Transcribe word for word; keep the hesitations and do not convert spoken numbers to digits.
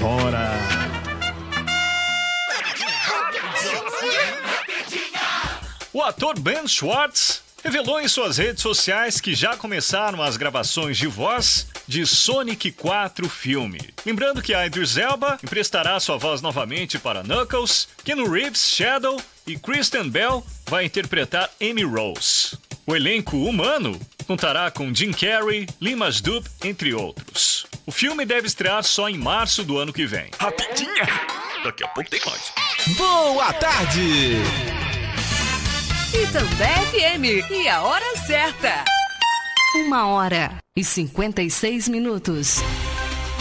Vassoura. O ator Ben Schwartz revelou em suas redes sociais que já começaram as gravações de voz de Sonic quatro filme. Lembrando que a Idris Elba emprestará sua voz novamente para Knuckles, Keanu Reeves, Shadow e Kristen Bell vai interpretar Amy Rose. O elenco humano contará com Jim Carrey, Lee Majdoub, entre outros. O filme deve estrear só em março do ano que vem. Rapidinha! Daqui a pouco tem mais. Boa tarde! Itambé F M, e a hora certa. Uma hora e cinquenta e seis minutos.